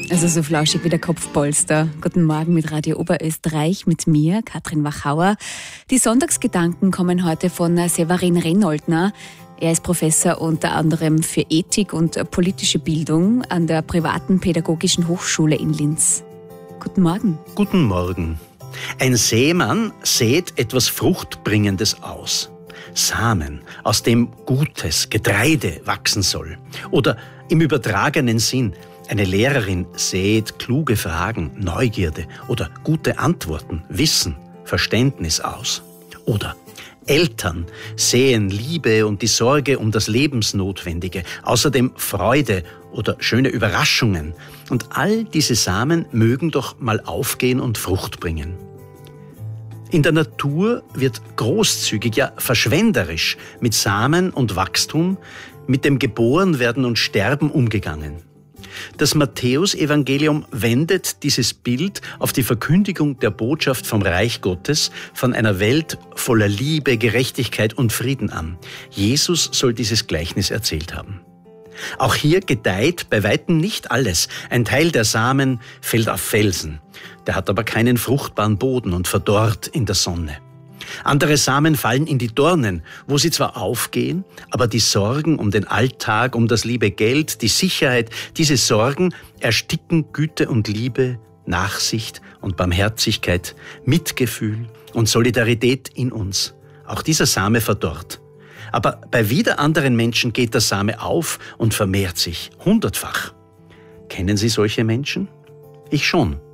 Also so flauschig wie der Kopfpolster. Guten Morgen mit Radio Oberösterreich, mit mir, Katrin Wachauer. Die Sonntagsgedanken kommen heute von Severin Renoldner. Er ist Professor unter anderem für Ethik und politische Bildung an der privaten Pädagogischen Hochschule in Linz. Guten Morgen. Guten Morgen. Ein Sämann sät etwas Fruchtbringendes aus. Samen, aus dem Gutes, Getreide wachsen soll. Oder im übertragenen Sinn, eine Lehrerin sät kluge Fragen, Neugierde oder gute Antworten, Wissen, Verständnis aus. Oder Eltern säen Liebe und die Sorge um das Lebensnotwendige, außerdem Freude oder schöne Überraschungen. Und all diese Samen mögen doch mal aufgehen und Frucht bringen. In der Natur wird großzügig, ja verschwenderisch mit Samen und Wachstum, mit dem Geborenwerden und Sterben umgegangen. Das Matthäusevangelium wendet dieses Bild auf die Verkündigung der Botschaft vom Reich Gottes, von einer Welt voller Liebe, Gerechtigkeit und Frieden an. Jesus soll dieses Gleichnis erzählt haben. Auch hier gedeiht bei weitem nicht alles. Ein Teil der Samen fällt auf Felsen. Der hat aber keinen fruchtbaren Boden und verdorrt in der Sonne. Andere Samen fallen in die Dornen, wo sie zwar aufgehen, aber die Sorgen um den Alltag, um das liebe Geld, die Sicherheit, diese Sorgen ersticken Güte und Liebe, Nachsicht und Barmherzigkeit, Mitgefühl und Solidarität in uns. Auch dieser Same verdorrt. Aber bei wieder anderen Menschen geht der Same auf und vermehrt sich hundertfach. Kennen Sie solche Menschen? Ich schon.